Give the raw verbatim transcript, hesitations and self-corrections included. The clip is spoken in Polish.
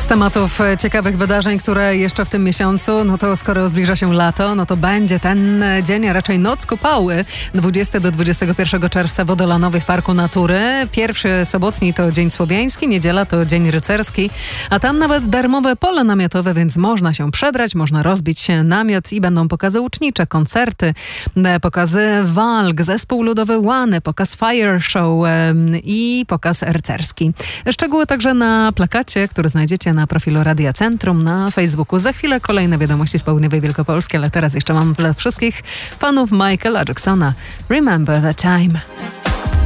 tematów ciekawych wydarzeń, które jeszcze w tym miesiącu, no to skoro zbliża się lato, no to będzie ten dzień, a raczej noc kupały, dwudziestego do dwudziestego pierwszego czerwca Wodolanowy w Parku Natury. Pierwszy sobotni to Dzień Słowiański, niedziela to Dzień Rycerski, a tam nawet darmowe pole namiotowe, więc można się przebrać, można rozbić się namiot i będą pokazy łucznicze, koncerty, pokazy walk, zespół ludowy Łany, pokaz fire show i pokaz rycerski. Szczegóły także na plakacie, który znajdziecie na profilu Radia Centrum na Facebooku. Za chwilę kolejne wiadomości z południowej Wielkopolski, ale teraz jeszcze mam dla wszystkich fanów Michaela Jacksona Remember the Time.